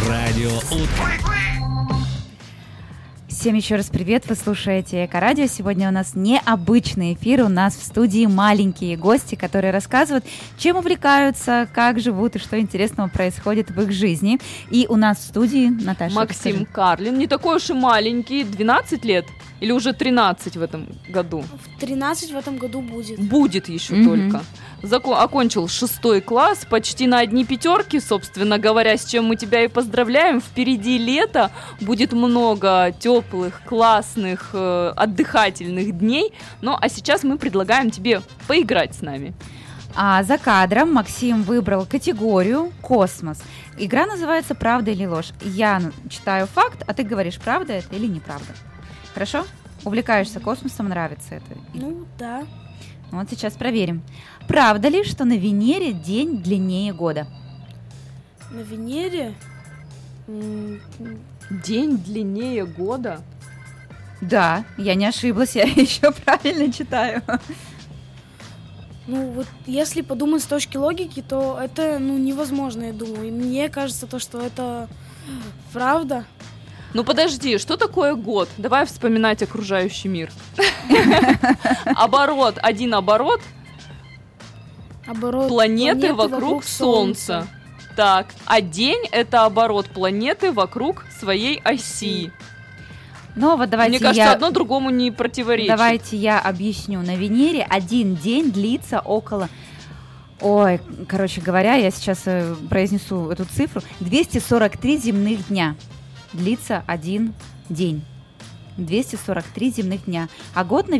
Радио Утро. Всем еще раз привет, вы слушаете Эко-радио. Сегодня у нас необычный эфир, у нас в студии маленькие гости, которые рассказывают, чем увлекаются, как живут и что интересного происходит в их жизни. И у нас в студии Наташа. Максим Карлин, не такой уж и маленький, 12 лет или уже 13 в этом году? В 13 в этом году будет. Будет еще только. Окончил 6 класс, почти на одни пятерки, собственно говоря, с чем мы тебя и поздравляем. Впереди лето, будет много теплых, классных, отдыхательных дней. Ну, а сейчас мы предлагаем тебе поиграть с нами. А за кадром Максим выбрал категорию «Космос». Игра называется «Правда или ложь». Я читаю факт, а ты говоришь, правда это или неправда. Хорошо? Увлекаешься космосом, нравится это? Ну, да. Вот сейчас проверим. Правда ли, что на Венере день длиннее года? На Венере? День длиннее года? Да, я не ошиблась, я еще правильно читаю. Ну, вот если подумать с точки логики, то это, невозможно, я думаю. И мне кажется, что это правда. Ну подожди, что такое год? Давай вспоминать окружающий мир. Оборот, один оборот. Планеты вокруг Солнца. Так, а день — это оборот планеты вокруг своей оси. Ну вот давайте Мне кажется, одно другому не противоречит. Давайте я объясню. На Венере один день длится около... Ой, короче говоря, я сейчас произнесу эту цифру. 243 земных дня длится один день. 243 земных дня. А год на